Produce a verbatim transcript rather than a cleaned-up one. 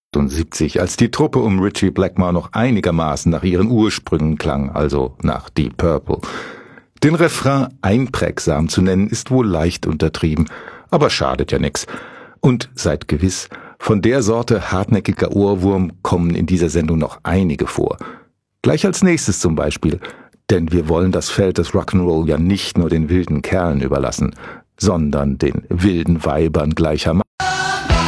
achtundsiebzig, als die Truppe um Ritchie Blackmore noch einigermaßen nach ihren Ursprüngen klang, also nach Deep Purple. Den Refrain einprägsam zu nennen, ist wohl leicht untertrieben, aber schadet ja nix. Und seid gewiss, von der Sorte hartnäckiger Ohrwurm kommen in dieser Sendung noch einige vor. Gleich als nächstes zum Beispiel, denn wir wollen das Feld des Rock'n'Roll ja nicht nur den wilden Kerlen überlassen, sondern den wilden Weibern gleichermaßen.